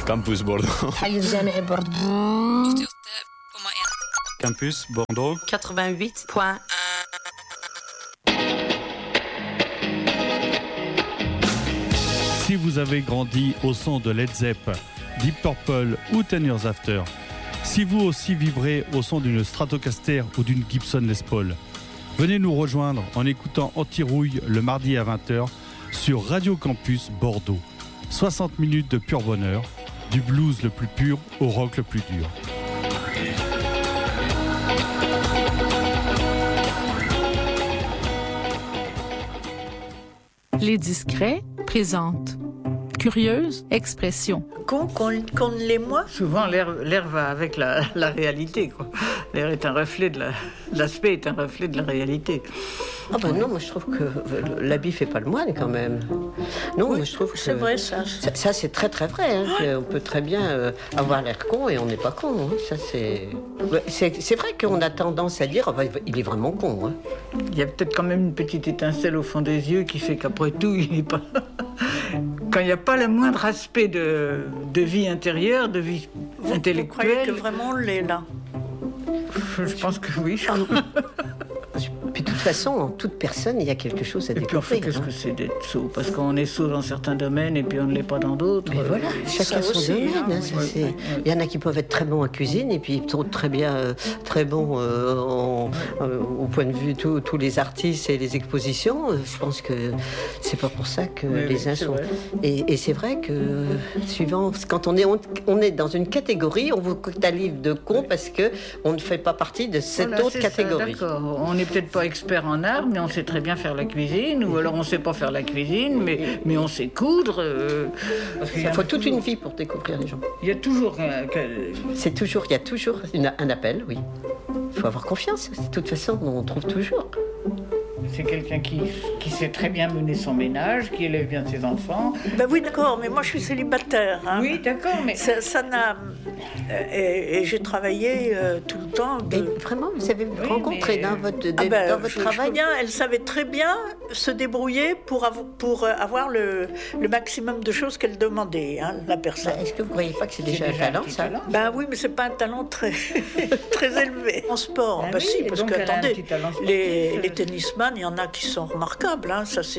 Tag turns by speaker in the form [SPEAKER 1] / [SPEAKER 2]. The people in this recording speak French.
[SPEAKER 1] Campus Bordeaux.
[SPEAKER 2] Campus Bordeaux
[SPEAKER 3] 88.1.
[SPEAKER 2] Si vous avez grandi au son de Led Zepp, Deep Purple ou 10 Years After, si vous aussi vibrez au son d'une Stratocaster ou d'une Gibson Les Paul, venez nous rejoindre en écoutant Anti-Rouille le mardi à 20h sur Radio Campus Bordeaux. 60 minutes de pur bonheur, du blues le plus pur au rock le plus dur.
[SPEAKER 4] Les Discrets présentent Curieuse expression.
[SPEAKER 5] Qu'on ne l'est moins.
[SPEAKER 6] Souvent, l'air va avec la réalité, quoi. L'air est un reflet l'aspect est un reflet de la réalité.
[SPEAKER 5] Ah ben non, moi je trouve que l'habit fait pas le moine quand même. Non,
[SPEAKER 3] Oui,
[SPEAKER 5] moi je trouve que
[SPEAKER 3] c'est vrai ça.
[SPEAKER 5] Ça c'est très très vrai. Hein, on peut très bien avoir l'air con et on n'est pas con. Hein. Ça c'est vrai qu'on a tendance à dire il est vraiment con. Hein.
[SPEAKER 6] Il y a peut-être quand même une petite étincelle au fond des yeux qui fait qu'après tout, il n'est pas. Quand il n'y a pas le moindre aspect de vie intérieure, de vie intellectuelle.
[SPEAKER 3] Vous croyez que vraiment on l'est là?
[SPEAKER 6] Je pense que oui.
[SPEAKER 5] Puis de toute façon, en toute personne, il y a quelque chose à
[SPEAKER 6] Et puis enfin,
[SPEAKER 5] découvrir.
[SPEAKER 6] qu'est-ce que c'est d'être sot? Parce qu'on est sot dans certains domaines et puis on ne l'est pas dans d'autres.
[SPEAKER 5] Mais voilà, chacun son
[SPEAKER 3] aussi,
[SPEAKER 5] domaine.
[SPEAKER 3] hein,
[SPEAKER 5] Hein,
[SPEAKER 3] oui.
[SPEAKER 5] il y en a qui peuvent être très bons en cuisine et puis très bons au point de vue de tous les artistes et les expositions. Je pense que c'est pas pour ça que les uns
[SPEAKER 6] c'est
[SPEAKER 5] sont.
[SPEAKER 6] vrai.
[SPEAKER 5] Et c'est vrai que suivant, quand on est dans une catégorie, on vous qualifie de con parce que on ne fait pas partie de cette
[SPEAKER 6] Voilà,
[SPEAKER 5] autre
[SPEAKER 6] c'est ça,
[SPEAKER 5] catégorie.
[SPEAKER 6] d'accord. On n'est peut-être pas expert en art, mais on sait très bien faire la cuisine, ou alors on ne sait pas faire la cuisine, mais on sait coudre.
[SPEAKER 5] Il faut toute une vie pour découvrir les gens.
[SPEAKER 6] Il y a toujours
[SPEAKER 5] Il y a toujours un appel, oui. Il faut avoir confiance. De toute façon, on trouve toujours.
[SPEAKER 6] c'est quelqu'un qui sait très bien mener son ménage, qui élève bien ses enfants.
[SPEAKER 3] Ben oui, d'accord, mais moi je suis célibataire. Hein.
[SPEAKER 6] Oui, d'accord, mais
[SPEAKER 3] Ça n'a. Et j'ai travaillé tout le temps.
[SPEAKER 5] Et vraiment, vous avez rencontré
[SPEAKER 6] mais-
[SPEAKER 5] dans votre,
[SPEAKER 3] Ah ben,
[SPEAKER 5] dans votre
[SPEAKER 3] je
[SPEAKER 5] travail.
[SPEAKER 3] peux bien, elle savait très bien se débrouiller pour avoir le maximum de choses qu'elle demandait, hein, la personne.
[SPEAKER 5] Est-ce que vous ne croyez pas que c'est déjà un
[SPEAKER 6] déjà un
[SPEAKER 5] talent,
[SPEAKER 6] petit
[SPEAKER 5] ça
[SPEAKER 6] talent.
[SPEAKER 3] Ben oui, mais c'est pas un talent très, très élevé. En sport,
[SPEAKER 6] Ben
[SPEAKER 3] ben
[SPEAKER 6] oui,
[SPEAKER 3] si,
[SPEAKER 6] et
[SPEAKER 3] parce
[SPEAKER 6] donc
[SPEAKER 3] que
[SPEAKER 6] elle a un
[SPEAKER 3] attendez,
[SPEAKER 6] petit talent sportif.
[SPEAKER 3] les tennisman, il y en a qui sont remarquables, hein, ça c'est